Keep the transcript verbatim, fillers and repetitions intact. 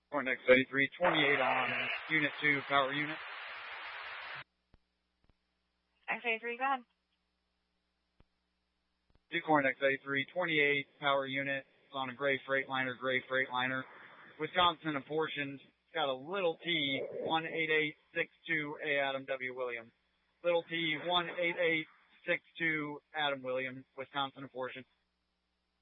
Cornex eighty-three twenty-eight on Unit two, Power Unit. X eighty-three, go ahead. Cornex eighty-three twenty-eight, Power Unit. It's on a gray Freightliner, gray Freightliner. Wisconsin apportioned. It's got a little T, one eight eight six two, A. Adam W. Williams. Little T, one eight eight six two, Adam Williams, Wisconsin apportioned.